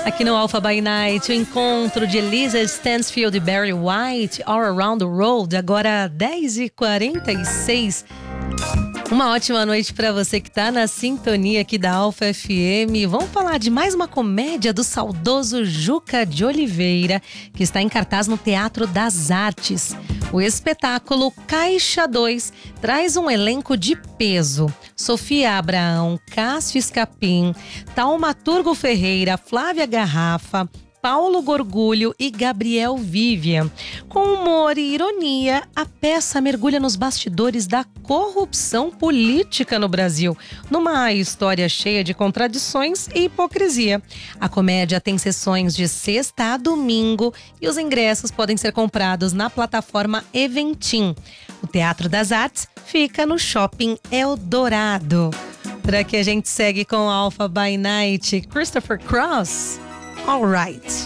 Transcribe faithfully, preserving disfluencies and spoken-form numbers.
Aqui no Alpha by Night, o encontro de Lisa Stansfield e Barry White, All Around the World, agora dez e quarenta e seis. Uma ótima noite para você que tá na sintonia aqui da Alpha F M. Vamos falar de mais uma comédia do saudoso Juca de Oliveira, que está em cartaz no Teatro das Artes. O espetáculo Caixa dois traz um elenco de peso. Sofia Abraão, Cássio Escapim, Taumaturgo Ferreira, Flávia Garrafa, Paulo Gorgulho e Gabriel Vivian. Com humor e ironia, a peça mergulha nos bastidores da corrupção política no Brasil, numa história cheia de contradições e hipocrisia. A comédia tem sessões de sexta a domingo e os ingressos podem ser comprados na plataforma Eventim. O Teatro das Artes fica no Shopping Eldorado. Para que a gente segue com Alpha by Night, Christopher Cross, All Right.